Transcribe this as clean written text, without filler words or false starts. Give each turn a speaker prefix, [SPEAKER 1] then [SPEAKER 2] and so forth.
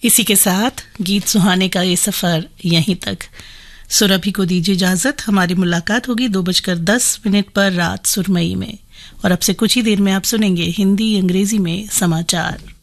[SPEAKER 1] इसी के साथ गीत सुहाने का ये सफर यहीं तक। सुरभि को दीजिए इजाजत। हमारी मुलाकात होगी 2:10 पर रात सुरमई में, और अब से कुछ ही देर में आप सुनेंगे हिंदी अंग्रेजी में समाचार।